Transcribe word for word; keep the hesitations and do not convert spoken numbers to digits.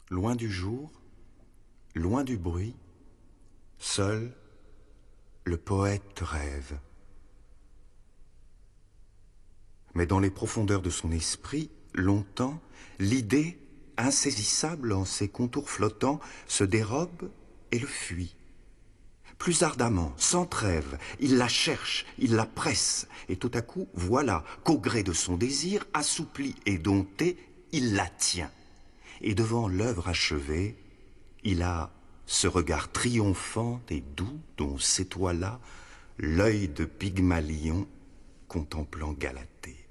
Loin du jour, loin du bruit, seul, le poète rêve. Mais dans les profondeurs de son esprit, longtemps, l'idée, insaisissable en ses contours flottants, se dérobe et le fuit. Plus ardemment, sans trêve, il la cherche, il la presse, et tout à coup, voilà qu'au gré de son désir, assoupli et dompté, il la tient. Et devant l'œuvre achevée, il a ce regard triomphant et doux dont s'étoila l'œil de Pygmalion contemplant Galatée.